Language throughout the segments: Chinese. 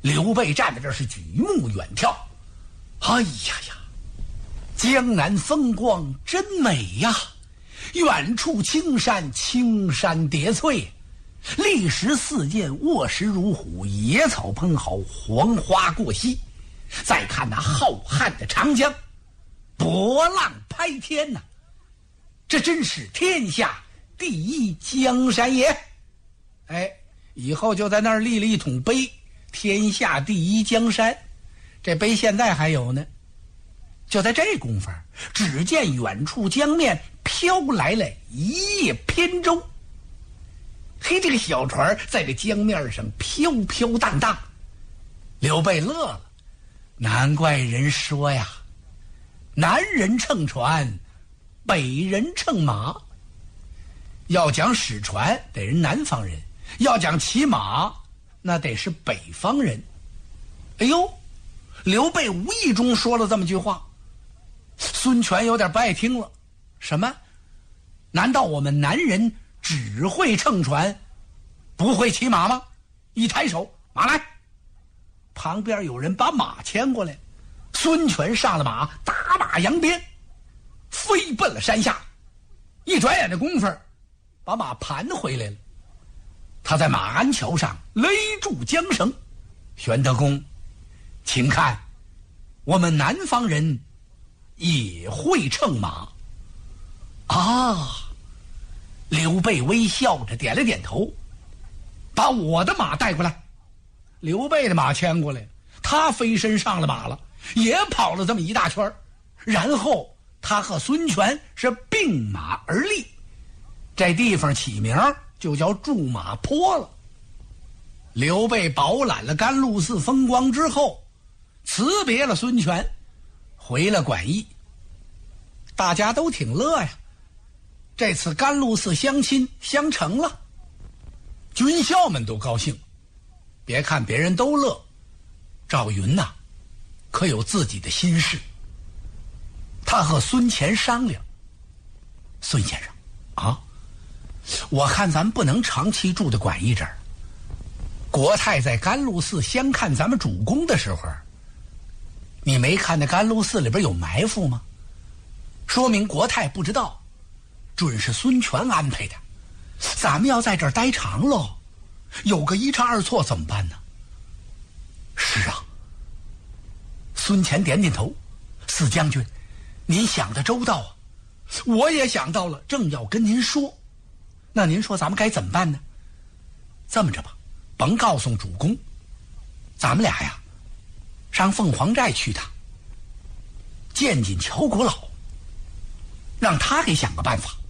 刘备站在这是举目远眺，哎呀呀，江南风光真美呀！远处青山，青山叠翠，立石似剑，卧石如虎，野草喷毫，黄花过隙。再看那浩瀚的长江，波浪拍天呐，这真是天下第一江山也。哎，以后就在那儿立了一桶碑，天下第一江山。这碑现在还有呢。就在这功夫，只见远处江面飘来了一叶扁舟。嘿，这个小船在这江面上飘飘荡荡。刘备乐了，难怪人说呀，南人乘船，北人乘马。要讲使船得是南方人，要讲骑马那得是北方人。哎呦，刘备无意中说了这么句话，孙权有点不爱听了。什么？难道我们南人只会乘船，不会骑马吗？一抬手，马来！旁边有人把马牵过来，孙权上了马，打马扬鞭，飞奔了山下。一转眼的功夫，把马盘回来了。他在马鞍桥上勒住缰绳。玄德公，请看，我们南方人也会乘马啊！刘备微笑着点了点头，把我的马带过来。刘备的马牵过来，他飞身上了马了，也跑了这么一大圈，然后他和孙权是并马而立，这地方起名就叫驻马坡了。刘备饱览了甘露寺风光之后，辞别了孙权，回了馆驿。大家都挺乐呀，这次甘露寺相亲相成了，军校们都高兴。别看别人都乐，赵云呐，可有自己的心事。他和孙乾商量，孙先生啊，我看咱们不能长期住在馆驿这儿。国泰在甘露寺相看咱们主公的时候，你没看那甘露寺里边有埋伏吗？说明国泰不知道，准是孙权安排的。咱们要在这儿待长喽，有个一差二错怎么办呢？是啊。孙乾点点头，四将军，您想得周到啊，我也想到了，正要跟您说。那您说咱们该怎么办呢？这么着吧，甭告诉主公，咱们俩呀，上凤凰寨去趟，见见乔国老，让他给想个办法。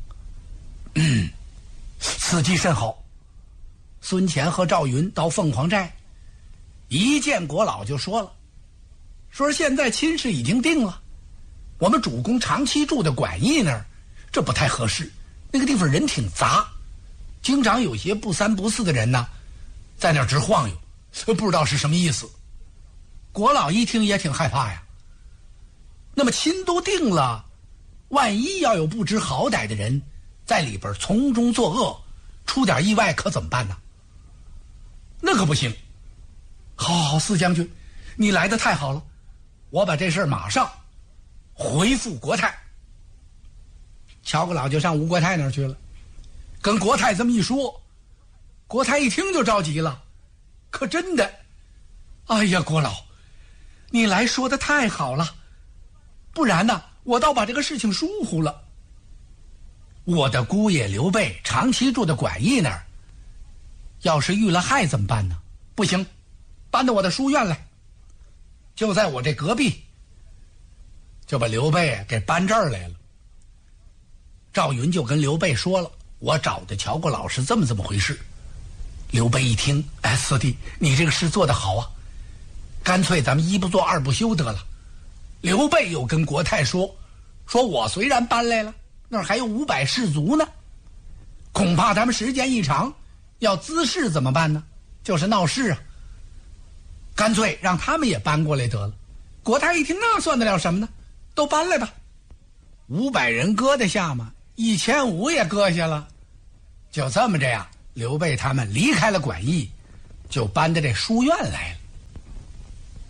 此计甚好。孙乾和赵云到凤凰寨，一见国老就说了，说现在亲事已经定了，我们主公长期住的馆驿那儿，这不太合适，那个地方人挺杂，经常有些不三不四的人呢，在那儿直晃悠，不知道是什么意思。国老一听也挺害怕呀。那么亲都定了，万一要有不知好歹的人在里边从中作恶，出点意外可怎么办呢？那可不行。好，四将军，你来的太好了，我把这事儿马上回复国泰。乔国老就上吴国泰那儿去了，跟国泰这么一说，国泰一听就着急了，可真的，哎呀，国老，你来说的太好了，不然呢，我倒把这个事情疏忽了。我的姑爷刘备长期住的馆驿那儿，要是遇了害怎么办呢？不行，搬到我的书院来，就在我这隔壁，就把刘备给搬这儿来了。赵云就跟刘备说了，我找的乔国老是这么回事。刘备一听，哎，四弟，你这个事做得好啊，干脆咱们一不做二不休得了。刘备又跟国泰说我虽然搬来了，那儿还有500士卒呢，恐怕咱们时间一长要滋事怎么办呢？就是闹事啊，干脆让他们也搬过来得了。国泰一听，那算得了什么呢？都搬来吧。500人搁得下吗？1500也搁下了。就这么着呀，刘备他们离开了馆驿，就搬到这书院来了。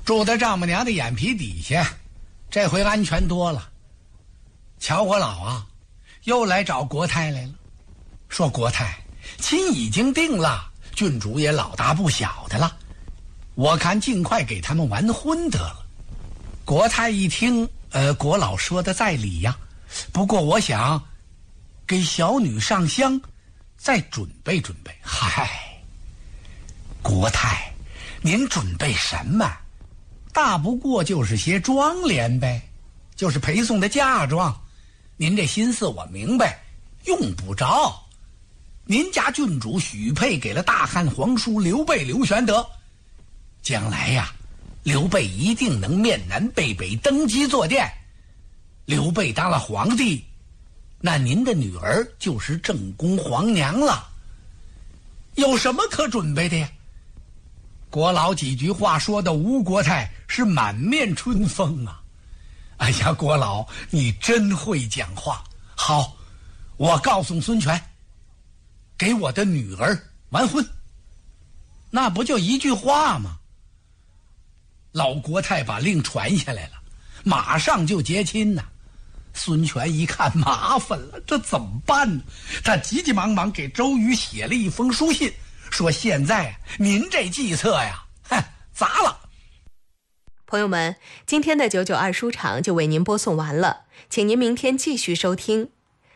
住在丈母娘的眼皮底下，这回安全多了。瞧我老啊，又来找国泰来了，说国泰亲已经定了，郡主也老大不小的了，我看尽快给他们完婚得了。国泰一听，国老说的在理呀，不过我想给小女上香，再准备准备。嗨，国泰，您准备什么？大不过就是些妆奁呗，就是陪送的嫁妆。您这心思我明白，用不着。您家郡主许配给了大汉皇叔刘备刘玄德，将来呀，刘备一定能面南背北登基坐殿。刘备当了皇帝，那您的女儿就是正宫皇娘了。有什么可准备的呀？国老几句话说的吴国泰是满面春风啊！哎呀，国老你真会讲话。好，我告诉孙权，给我的女儿完婚。那不就一句话吗？老国泰把令传下来了，马上就结亲呐。孙权一看麻烦了，这怎么办呢？他急急忙忙给周瑜写了一封书信，说现在您这计策呀，砸了。 朋友们，今天的992书场就为您播送完了，请您明天继续收听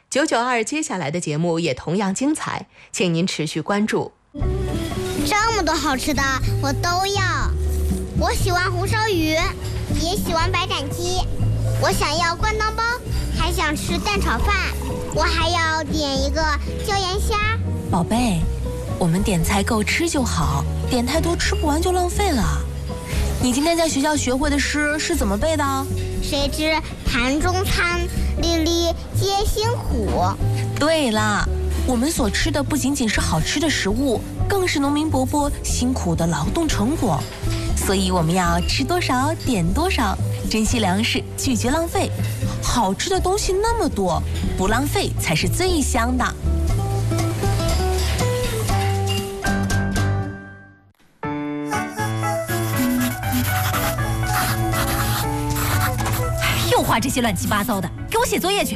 992接下来的节目也同样精彩，请您持续关注。 这么多好吃的我都要，我喜欢红烧鱼，也喜欢白斩鸡，我想要灌汤包，还想吃蛋炒饭，我还要点一个椒盐虾。 宝贝，我们点菜够吃就好，点太多吃不完就浪费了。你今天在学校学会的诗是怎么背的？ 谁知盘中餐，粒粒皆辛苦。 对啦，我们所吃的不仅仅是好吃的食物，更是农民伯伯辛苦的劳动成果。所以我们要吃多少点多少，珍惜粮食，拒绝浪费。好吃的东西那么多，不浪费才是最香的。 又画这些乱七八糟的，给我写作业去。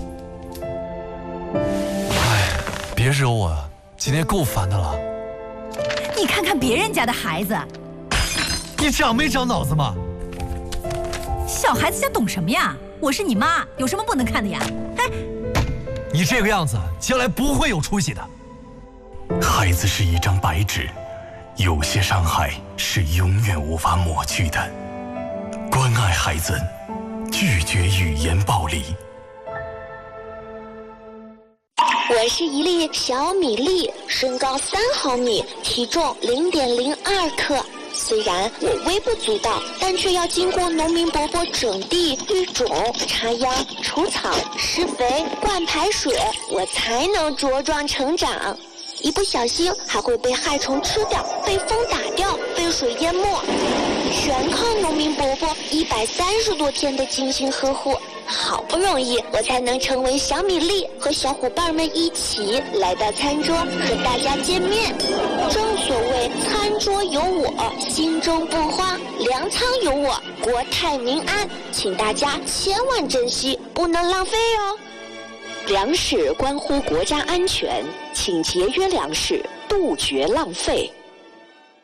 哎，别惹我啊，今天够烦的了。 你看看别人家的孩子， 你长没长脑子嘛？ 小孩子家懂什么呀？我是你妈，有什么不能看的呀？哎， 你这个样子，将来不会有出息的。 孩子是一张白纸，有些伤害是永远无法抹去的。关爱孩子，拒绝语言暴力。 我是一粒小米粒，身高3毫米，体重0.02克。虽然我微不足道，但却要经过农民伯伯整地、育种、插秧、除草、施肥、灌排水，我才能茁壮成长。一不小心还会被害虫吃掉，被风打掉，被水淹没，全靠农民伯伯130多天的精心呵护。好不容易我才能成为小米粒，和小伙伴们一起来到餐桌和大家见面。正所谓餐桌有我，心中不慌；粮仓有我，国泰民安。请大家千万珍惜，不能浪费哦。粮食关乎国家安全，请节约粮食，杜绝浪费。